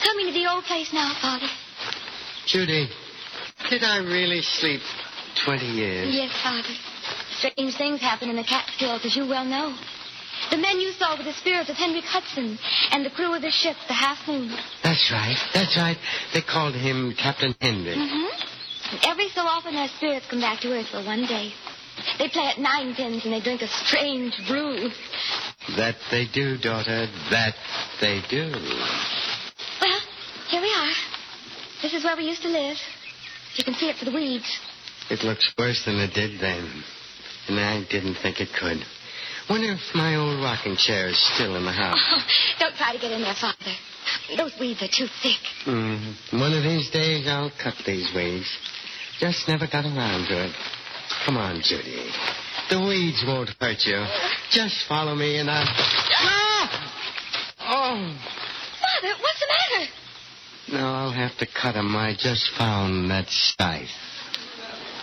coming to the old place now, Father. Judy, did I really sleep 20 years? Yes, Father. Strange things happen in the Catskills, as you well know. The men you saw were the spirits of Henry Hudson and the crew of the ship, the Half Moon. That's right. They called him Captain Henry. Mm-hmm. And every so often their spirits come back to Earth for one day. They play at ninepins and they drink a strange brew. That they do, daughter. That they do. Well, here we are. This is where we used to live. You can see it for the weeds. It looks worse than it did then. And I didn't think it could. Wonder if my old rocking chair is still in the house. Oh, don't try to get in there, Father. Those weeds are too thick. One of these days, I'll cut these weeds. Just never got around to it. Come on, Judy. The weeds won't hurt you. Just follow me and I'll... Ah! Oh! Father, what's the matter? No, I'll have to cut 'em. I just found that scythe.